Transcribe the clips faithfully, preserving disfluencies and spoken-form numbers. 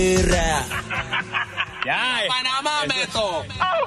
Ya, Panamá meto.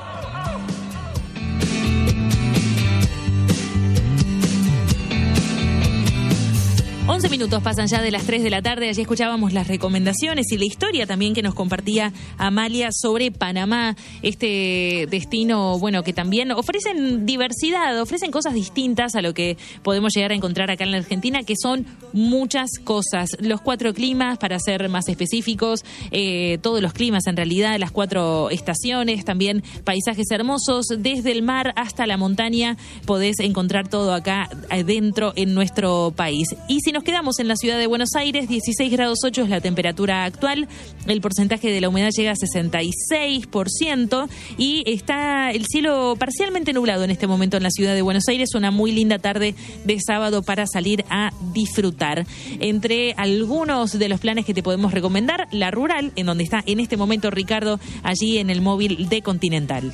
once minutos pasan ya de las tres de la tarde. Allí escuchábamos las recomendaciones y la historia también que nos compartía Amalia sobre Panamá, este destino, bueno, que también ofrecen diversidad, ofrecen cosas distintas a lo que podemos llegar a encontrar acá en la Argentina, que son muchas cosas. Los cuatro climas, para ser más específicos, eh, todos los climas en realidad, las cuatro estaciones, también paisajes hermosos, desde el mar hasta la montaña, podés encontrar todo acá adentro en nuestro país. Y si nos quedamos en la ciudad de Buenos Aires, dieciséis grados ocho es la temperatura actual, el porcentaje de la humedad llega a sesenta y seis por ciento y está el cielo parcialmente nublado en este momento en la ciudad de Buenos Aires, una muy linda tarde de sábado para salir a disfrutar. Entre algunos de los planes que te podemos recomendar, la rural, en donde está en este momento Ricardo, allí en el móvil de Continental.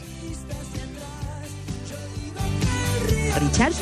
¿Richard?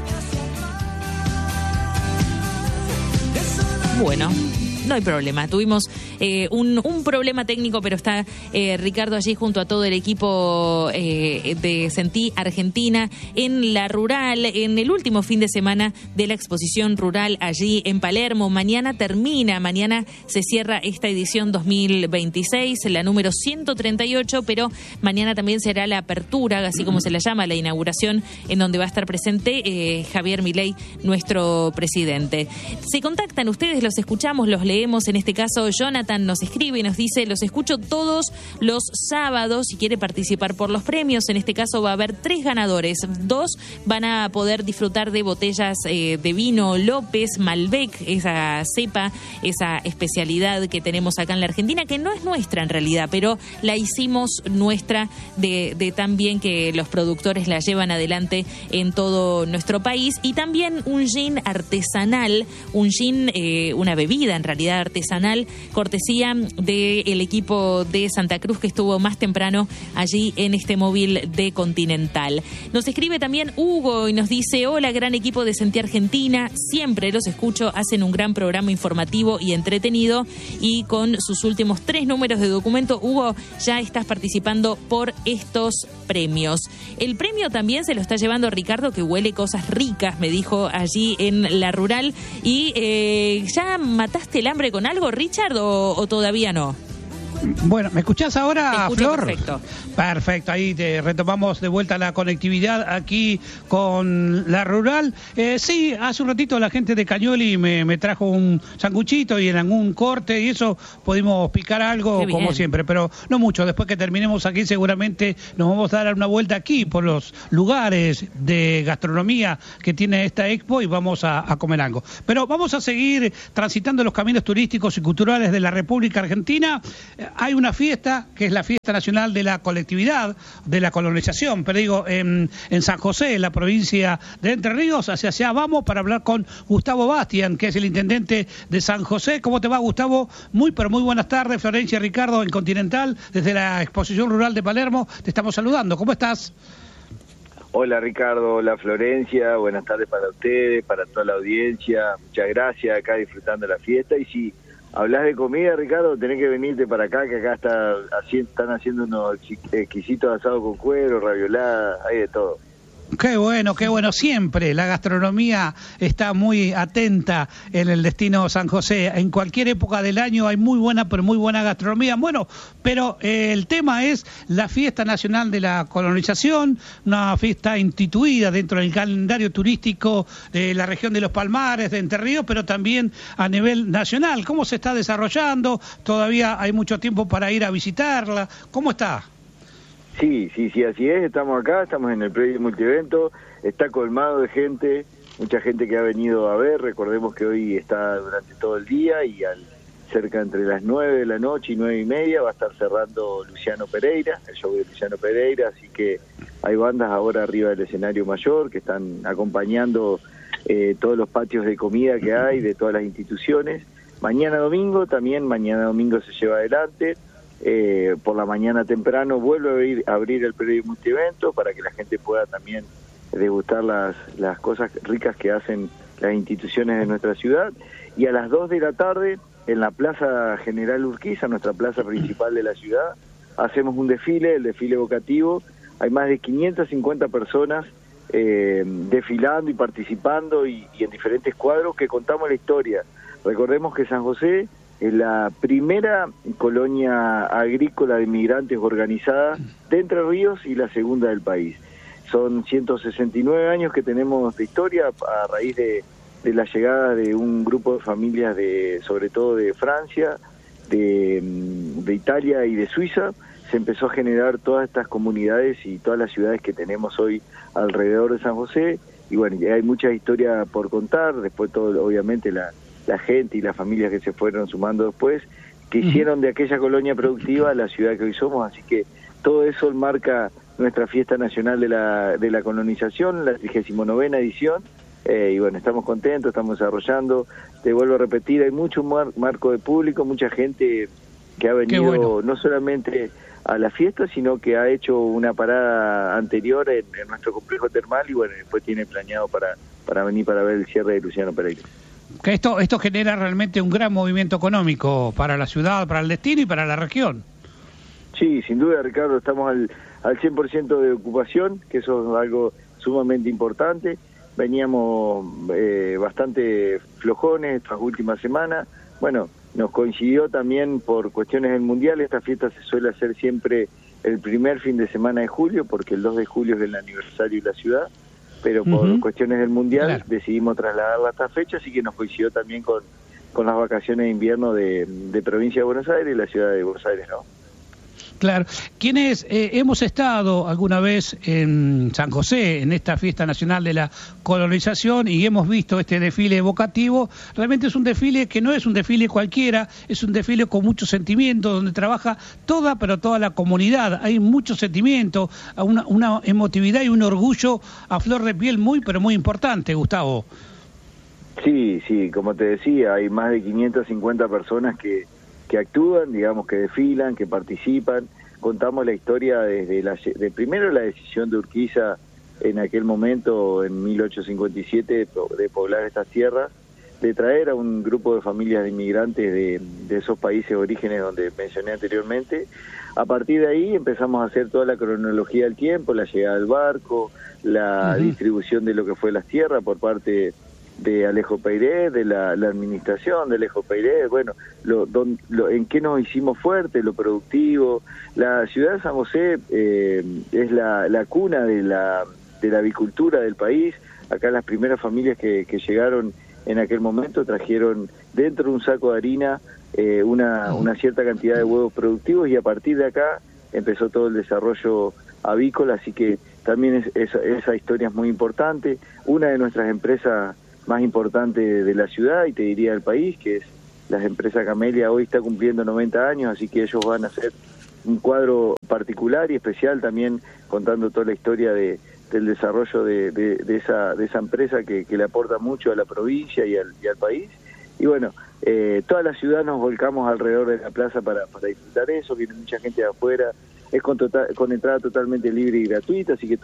Bueno, no hay problema. Tuvimos eh, un, un problema técnico, pero está eh, Ricardo allí junto a todo el equipo eh, de Sentí Argentina en la rural, en el último fin de semana de la exposición rural allí en Palermo. Mañana termina, mañana se cierra esta edición dos mil veintiséis, la número ciento treinta y ocho, pero mañana también será la apertura, así como se la llama, la inauguración, en donde va a estar presente eh, Javier Milei, nuestro presidente. Se contactan ustedes, los escuchamos, los leemos. En este caso, Jonathan nos escribe y nos dice: los escucho todos los sábados y quiere participar por los premios. En este caso va a haber tres ganadores. Dos van a poder disfrutar de botellas eh, de vino López Malbec, esa cepa, esa especialidad que tenemos acá en la Argentina, que no es nuestra en realidad, pero la hicimos nuestra de, de tan bien que los productores la llevan adelante en todo nuestro país. Y también un gin artesanal, un gin, eh, una bebida en realidad artesanal, cortesía del equipo de Santa Cruz que estuvo más temprano allí en este móvil de Continental. Nos escribe también Hugo y nos dice: hola, gran equipo de Sentí Argentina, siempre los escucho, hacen un gran programa informativo y entretenido, y con sus últimos tres números de documento, Hugo, ya estás participando por estos premios. El premio también se lo está llevando Ricardo, que huele cosas ricas, me dijo allí en la rural. Y eh, ¿ya mataste el hambre con algo, Richard, o, o todavía no? Bueno, ¿me escuchás ahora, Flor? Perfecto. Perfecto, ahí te retomamos de vuelta la conectividad aquí con la rural. Eh, sí, hace un ratito la gente de Cañoli me, me trajo un sanguchito y en algún corte y eso pudimos picar algo como siempre, pero no mucho. Después que terminemos aquí seguramente nos vamos a dar una vuelta aquí por los lugares de gastronomía que tiene esta expo y vamos a, a comer algo. Pero vamos a seguir transitando los caminos turísticos y culturales de la República Argentina. Hay una fiesta, que es la Fiesta Nacional de la Colectividad, de la Colonización, pero digo, en, en San José, en la provincia de Entre Ríos. Hacia allá vamos para hablar con Gustavo Bastian, que es el intendente de San José. ¿Cómo te va, Gustavo? Muy, pero muy buenas tardes. Florencia y Ricardo en Continental, desde la Exposición Rural de Palermo, te estamos saludando. ¿Cómo estás? Hola, Ricardo. Hola, Florencia. Buenas tardes para ustedes, para toda la audiencia. Muchas gracias, acá disfrutando de la fiesta. Y si hablas de comida, Ricardo, tenés que venirte para acá, que acá está, así, están haciendo unos exquisitos asados con cuero, raviolada, hay de todo. Qué bueno, qué bueno. Siempre la gastronomía está muy atenta en el destino San José. En cualquier época del año hay muy buena, pero muy buena gastronomía. Bueno, pero eh, el tema es la Fiesta Nacional de la Colonización, una fiesta instituida dentro del calendario turístico de la región de los Palmares, de Entre Ríos, pero también a nivel nacional. ¿Cómo se está desarrollando? Todavía hay mucho tiempo para ir a visitarla. ¿Cómo está? Sí, sí, sí, así es, estamos acá, estamos en el predio multievento, está colmado de gente, mucha gente que ha venido a ver. Recordemos que hoy está durante todo el día y al cerca entre las nueve de la noche y nueve y media va a estar cerrando Luciano Pereira, el show de Luciano Pereira, así que hay bandas ahora arriba del escenario mayor que están acompañando eh, todos los patios de comida que hay de todas las instituciones. Mañana domingo, también mañana domingo se lleva adelante. Eh, por la mañana temprano vuelve a abrir, a abrir el predio multievento para que la gente pueda también degustar las, las cosas ricas que hacen las instituciones de nuestra ciudad. Y a las dos de la tarde en la Plaza General Urquiza, nuestra plaza principal de la ciudad, hacemos un desfile, el desfile evocativo. Hay más de quinientas cincuenta personas eh, desfilando y participando y, y en diferentes cuadros que contamos la historia. Recordemos que San José es la primera colonia agrícola de inmigrantes organizada de Entre Ríos y la segunda del país. Son ciento sesenta y nueve años que tenemos de historia a raíz de, de la llegada de un grupo de familias, de sobre todo de Francia, de, de Italia y de Suiza. Se empezó a generar todas estas comunidades y todas las ciudades que tenemos hoy alrededor de San José. Y bueno, hay mucha historia por contar, después todo, obviamente, la, la gente y las familias que se fueron sumando después, que hicieron de aquella colonia productiva la ciudad que hoy somos, así que todo eso marca nuestra fiesta nacional de la, de la colonización, la trigésima novena edición, eh, y bueno, estamos contentos, estamos desarrollando, te vuelvo a repetir, hay mucho mar, marco de público, mucha gente que ha venido bueno. no solamente a la fiesta, sino que ha hecho una parada anterior en, en nuestro complejo termal y bueno, después tiene planeado para, para venir para ver el cierre de Luciano Pereira. Que esto, esto genera realmente un gran movimiento económico para la ciudad, para el destino y para la región. Sí, sin duda, Ricardo, estamos al, al cien por ciento de ocupación, que eso es algo sumamente importante. Veníamos eh, bastante flojones estas últimas semanas. Bueno, nos coincidió también por cuestiones del Mundial. Esta fiesta se suele hacer siempre el primer fin de semana de julio, porque el dos de julio es el aniversario de la ciudad, pero por uh-huh. cuestiones del Mundial claro. decidimos trasladarla a esta fecha, así que nos coincidió también con, con las vacaciones de invierno de, de Provincia de Buenos Aires y la ciudad de Buenos Aires, ¿no? Claro. Quienes eh, hemos estado alguna vez en San José, en esta fiesta nacional de la colonización, y hemos visto este desfile evocativo, realmente es un desfile que no es un desfile cualquiera, es un desfile con mucho sentimiento, donde trabaja toda, pero toda la comunidad. Hay mucho sentimiento, una, una emotividad y un orgullo a flor de piel muy, pero muy importante, Gustavo. Sí, sí, como te decía, hay más de quinientas cincuenta personas que que actúan, digamos, que desfilan, que participan. Contamos la historia desde la, de primero la decisión de Urquiza en aquel momento, en mil ochocientos cincuenta y siete, de poblar estas tierras, de traer a un grupo de familias de inmigrantes de, de esos países orígenes donde mencioné anteriormente. A partir de ahí empezamos a hacer toda la cronología del tiempo, la llegada del barco, la uh-huh. distribución de lo que fue las tierras por parte de Alejo Peiré, de la, la administración de Alejo Peiré, bueno, lo, don, lo, en qué nos hicimos fuertes, lo productivo. La ciudad de San José eh, es la, la cuna de la, de la avicultura del país. Acá las primeras familias que, que llegaron en aquel momento trajeron dentro de un saco de harina eh, una, una cierta cantidad de huevos productivos, y a partir de acá empezó todo el desarrollo avícola, así que también es, es, esa historia es muy importante. Una de nuestras empresas más importante de la ciudad y te diría del país, que es las empresas Camelia, hoy está cumpliendo noventa años, así que ellos van a hacer un cuadro particular y especial también contando toda la historia de, del desarrollo de, de, de esa de esa empresa que, que le aporta mucho a la provincia y al, y al país. Y bueno, eh, toda la ciudad nos volcamos alrededor de la plaza para, para disfrutar eso, viene mucha gente de afuera, es con, total, con entrada totalmente libre y gratuita, así que